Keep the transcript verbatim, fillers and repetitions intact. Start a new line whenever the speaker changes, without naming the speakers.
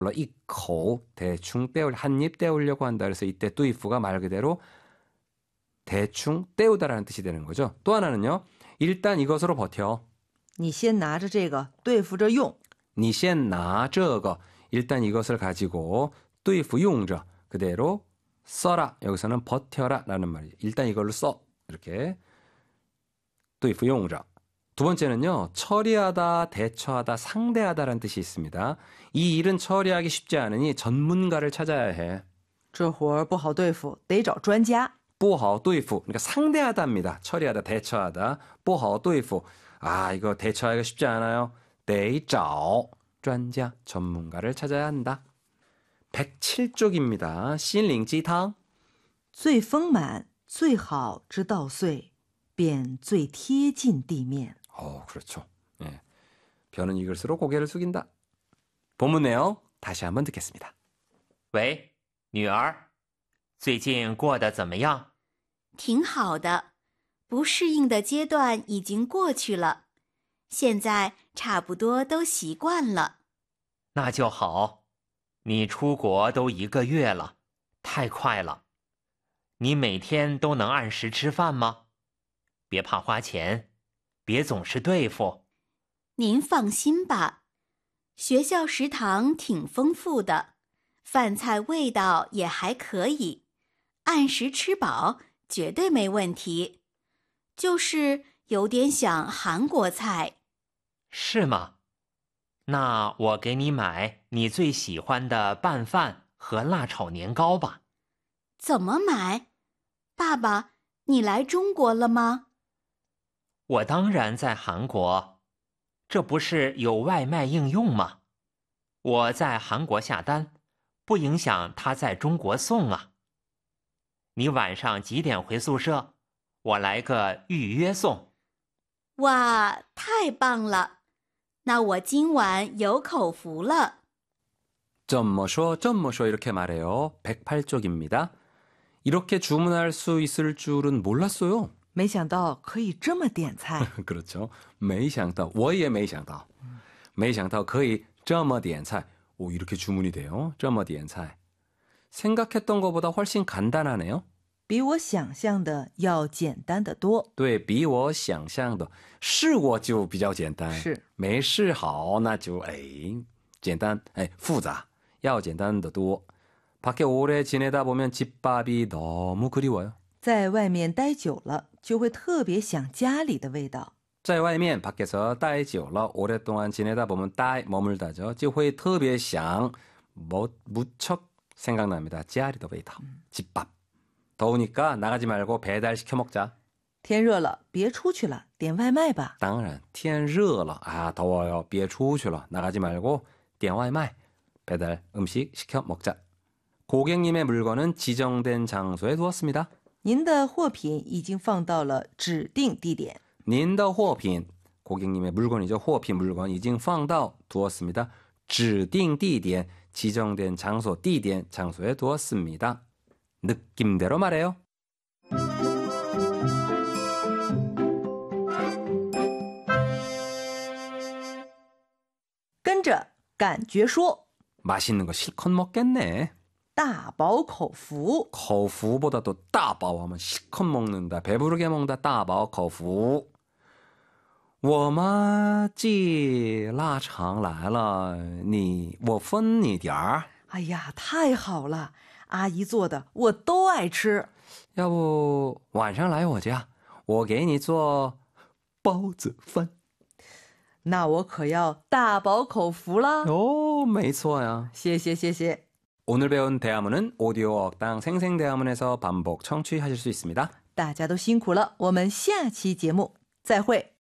이口 대충 때울 한입 때우려고 한다. 그래서 이때 뚜이프가 말 그대로 대충 때우다라는 뜻이 되는 거죠. 또 하나는요. 일단 이것으로 버텨.
你先拿着这个对付着用。
你先拿这个 일단 이것을 가지고 对付用着 그대로 써라. 여기서는 버텨라 라는 말이죠. 일단 이걸로 써. 이렇게 对付用着. 두 번째는요. 처리하다, 대처하다, 상대하다라는 뜻이 있습니다. 이 일은 처리하기 쉽지 않으니 전문가를 찾아야 해.
这活儿不好对付，得找专家。
不好对付, 그러니까 상대하다입니다. 처리하다, 대처하다. 不好对付. 아, 이거 대처하기가 쉽지 않아요. 得找专家, 전문가를 찾아야 한다. 백칠 쪽입니다. 心灵鸡汤.
最丰满，最好之稻穗，便最贴近地面。
어, 그렇죠. 예. 변은 이글스로 고개를 숙인다. 본문 내용 다시 한번 듣겠습니다.
喂，女儿，最近过得怎么样？
挺好的，不适应的阶段已经过去了，现在差不多都习惯了。
那就好。你出国都一个月了，太快了。你每天都能按时吃饭吗？别怕花钱，别总是对付。
您放心吧，学校食堂挺丰富的，饭菜味道也还可以，按时吃饱绝对没问题。就是有点想韩国菜。
是吗？那我给你买你最喜欢的拌饭和辣炒年糕吧。
怎么买？爸爸，你来中国了吗？
我当然在韩国，这不是有外卖应用吗？我在韩国下单，不影响他在中国送啊。你晚上几点回宿舍？我来个预约送。
哇，太棒了！那我今晚有口福了。
점머쇼 점머쇼 이렇게 말해요. 백팔 쪽입니다. 이렇게 주문할 수 있을 줄은 몰랐어요.
没想到可以这么点菜。
그렇죠. 没想到我也没想到没想到可以这么点菜. 오, 이렇게 주문이 돼요. 这么点菜. 생각했던 것보다 훨씬 간단하네요.
比我想象的要简单得多。
对，比我想象的试过就比较简单，
是
没试好那就哎简单哎复杂，要简单得多。 밖에 오래 지내다 보면 집밥이 너무 그리워요.
在外面待久了，就会特别想家里的味道。
在外面 밖에서 待久了 오랫동안 지내다 보면 待 머물다죠. 就会特别想 뭐, 무척 생각납니다. 家里的味道 집밥. 더우니까 나가지 말고 배달 시켜 먹자.
天热了，别出去了，点外卖吧。
当然天热了 아, 더워요. 别出去了 나가지 말고 点外卖 배달 음식 시켜 먹자. 고객님의 물건은 지정된 장소에 두었습니다.
您的货品已经放到了指定地点。
您的货品 고객님의 물건이죠. 货品 물건 已经放到 두었습니다. 指定地点 지정된 장소 地点 장소에 두었습니다. 느낌대로 말해요.
跟着感觉说。
맛있는 거 실컷 먹겠네.
大饱口福。
口福보다도 大饱 하면 실컷 먹는다. 배부르게 먹는다. 大饱口福. 我妈寄腊肠来了，你我分你点儿。
哎呀，太好了，阿姨做的我都爱吃。
要不晚上来我家，我给你做包子饭。
那我可要大饱口福了。
오, 没错呀。
谢谢谢谢。
오늘 배운 대화문은 오디오 어학당 생생대화문에서 반복 청취하실 수 있습니다.
大家都辛苦了，我们下期节目再会。